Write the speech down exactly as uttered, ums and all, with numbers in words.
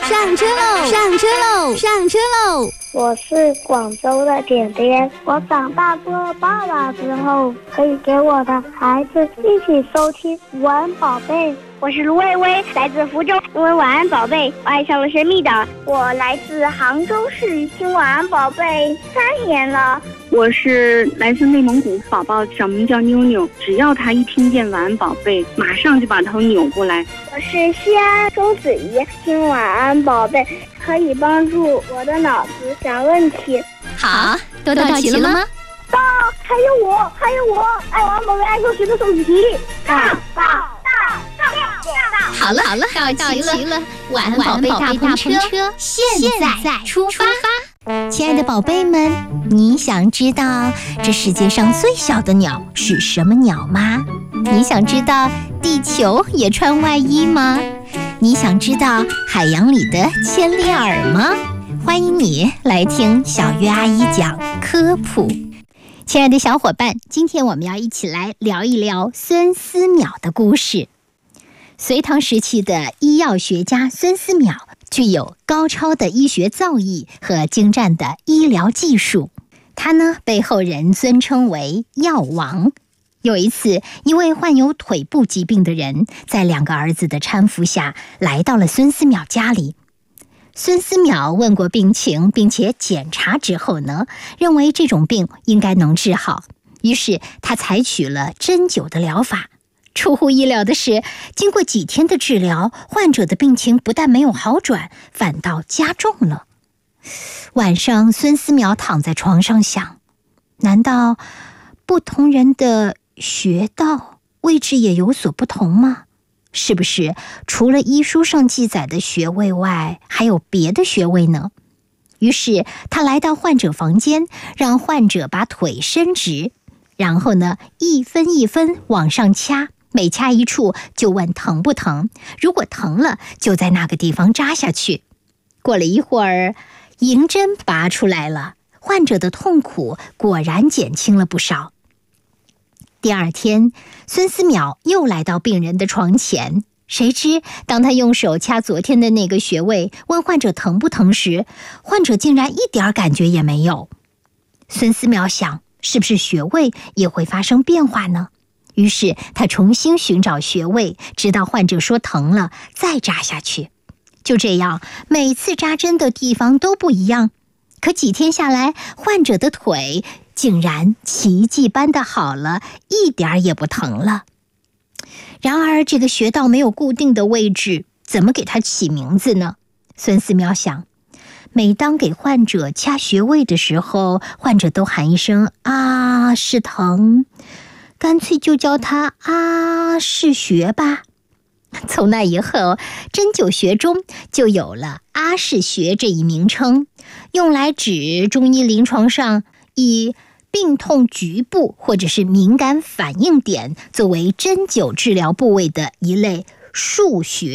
上车喽！上车喽！上车喽！ 我是广州的点点，我长大做爸爸之后，可以给我的孩子一起收听晚安宝贝。 我是卢薇薇，来自福州，因为晚安宝贝，我爱上了神秘岛。我来自杭州市，听晚安宝贝三年了。 我是来自内蒙古，宝宝小名叫妞妞，只要他一听见晚安宝贝，马上就把头扭过来。 我是西安周子怡，听晚安宝贝可以帮助我的脑子想问题。 好，都到齐了吗？ 到，还有我，还有我，爱晚安宝贝爱数学的手机题。到到到到到。 好了好了，到齐了。齐了晚安宝贝大篷车现在出发。亲爱的宝贝们，你想知道这世界上最小的鸟是什么鸟吗？你想知道地球也穿外衣吗？你想知道海洋里的千里耳吗？欢迎你来听小月阿姨讲科普。亲爱的小伙伴，今天我们要一起来聊一聊孙思邈的故事。隋唐时期的医药学家孙思邈具有高超的医学造诣和精湛的医疗技术，他呢被后人尊称为药王。有一次，一位患有腿部疾病的人在两个儿子的搀扶下来到了孙思邈家里。孙思邈问过病情，并且检查之后呢，认为这种病应该能治好，于是他采取了针灸的疗法。出乎意料的是，经过几天的治疗，患者的病情不但没有好转，反倒加重了。晚上，孙思邈躺在床上想，难道不同人的穴道位置也有所不同吗？是不是除了医书上记载的穴位外，还有别的穴位呢？于是他来到患者房间，让患者把腿伸直，然后呢，一分一分往上掐，每掐一处就问疼不疼，如果疼了，就在那个地方扎下去。过了一会儿，银针拔出来了，患者的痛苦果然减轻了不少。第二天，孙思邈又来到病人的床前，谁知当他用手掐昨天的那个穴位，问患者疼不疼时，患者竟然一点感觉也没有。孙思邈想，是不是穴位也会发生变化呢？于是他重新寻找穴位，直到患者说疼了，再扎下去。就这样，每次扎针的地方都不一样，可几天下来，患者的腿竟然奇迹般的好了，一点也不疼了。然而这个穴道没有固定的位置，怎么给它起名字呢？孙思邈想，每当给患者掐穴位的时候，患者都喊一声啊是疼，干脆就叫它啊是穴吧。从那以后，针灸学中就有了阿是穴这一名称，用来指中医临床上以病痛局部或者是敏感反应点作为针灸治疗部位的一类腧穴。